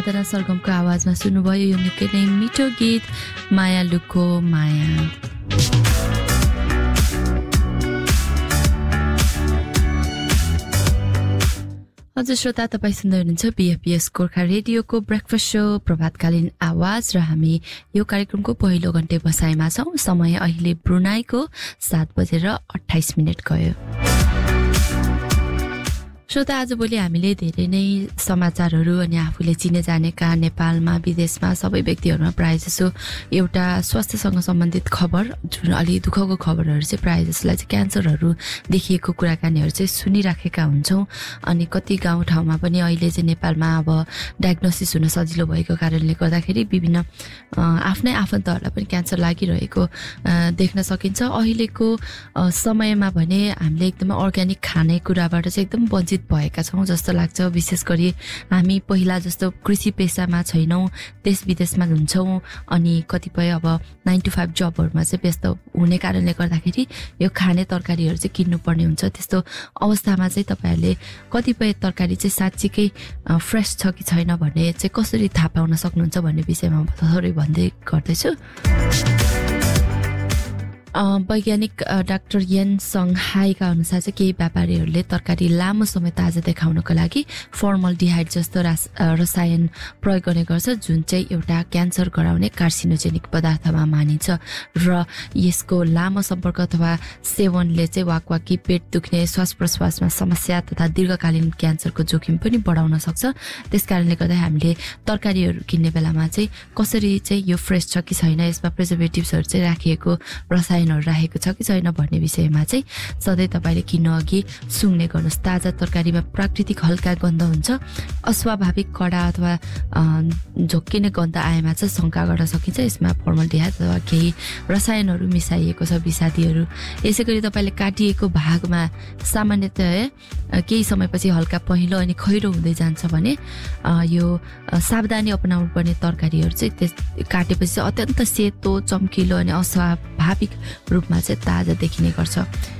साधना सरगमको आवाजमा सुन्नुभयो यो निकै नै मिठो गीत मायालुको माया। हजुर श्रोता, तपाईँ सुन्दै हुनुहुन्छ बीएफपीएस गोर्खा रेडियोको ब्रेकफास्ट सो प्रभातकालीन आवाज र हामी यो कार्यक्रमको पहिलो घण्टे बसाइमा छौँ। समय अहिले ब्रुनाईको 7:28 गयो। श्रोता, आजभोलि हामीले धेरै नै समाचारहरू अनि आफूले चिने जानेका नेपालमा विदेशमा सबै व्यक्तिहरूमा प्रायः जसो एउटा स्वास्थ्यसँग सम्बन्धित खबर जुन अलि दुःखको खबरहरू चाहिँ प्रायः जसोलाई चाहिँ क्यान्सरहरू देखिएको कुराकानीहरू चाहिँ सुनिराखेका हुन्छौँ। अनि कति गाउँठाउँमा पनि अहिले चाहिँ नेपालमा अब डायग्नोसिस हुन सजिलो भएको कारणले गर्दाखेरि विभिन्न आफ्नै आफन्तहरूलाई पनि क्यान्सर लागिरहेको देख्न सकिन्छ। अहिलेको समयमा भने हामीले एकदमै अर्ग्यानिक खानेकुराबाट चाहिँ एकदम वञ्चित भएका छौँ जस्तो लाग्छ। विशेष गरी हामी पहिला जस्तो कृषि पेसामा छैनौँ, देश विदेशमा हुन्छौँ अनि कतिपय अब 9 to 5 जबहरूमा चाहिँ व्यस्त हुने कारणले गर्दाखेरि यो खाने तरकारीहरू चाहिँ किन्नुपर्ने हुन्छ। त्यस्तो अवस्थामा चाहिँ तपाईँहरूले कतिपय तरकारी चाहिँ साँच्चीकै फ्रेस छ कि छैन भन्ने चाहिँ कसरी थाहा पाउन सक्नुहुन्छ भन्ने विषयमा थोरै भन्दै गर्दैछु। वैज्ञानिक डाक्टर येन सङ्घाईका अनुसार चाहिँ केही व्यापारीहरूले तरकारी लामो समय ताजा देखाउनको लागि फर्मल्डिहाइड जस्तो रसायन प्रयोग गर्ने गर्छ, जुन चाहिँ एउटा क्यान्सर गराउने कार्सिनोजेनिक पदार्थमा मानिन्छ र यसको लामो सम्पर्क अथवा सेवनले चाहिँ वाकवाकी, पेट दुख्ने, श्वास प्रश्वासमा समस्या तथा दीर्घकालीन क्यान्सरको जोखिम पनि बढाउन सक्छ। त्यसकारणले गर्दा हामीले तरकारीहरू किन्ने बेलामा चाहिँ कसरी चाहिँ यो फ्रेस छ कि छैन, यसमा प्रिजर्भेटिभ्सहरू चाहिँ राखिएको रसायनहरू राखेको छ कि छैन भन्ने विषयमा चाहिँ सधैँ तपाईँले किन्नु अघि सुँग्ने गर्नुहोस्। ताजा तरकारीमा प्राकृतिक हल्का गन्ध हुन्छ। अस्वाभाविक कडा अथवा झोक्किने गन्ध आएमा चाहिँ शङ्का गर्न सकिन्छ यसमा फर्मल्डिहाइड अथवा केही रसायनहरू मिसाइएको छ, विषादीहरू। यसै गरी तपाईँले काटिएको भागमा सामान्यतया केही समयपछि हल्का पहेँलो अनि खैरो हुँदै जान्छ भने यो सावधानी अपनाउनु पर्ने तरकारीहरू चाहिँ त्यस काटेपछि चाहिँ अत्यन्त सेतो, चम्किलो अनि अस्वाभाविक रूपमा चाहिँ ताजा देखिने गर्छ।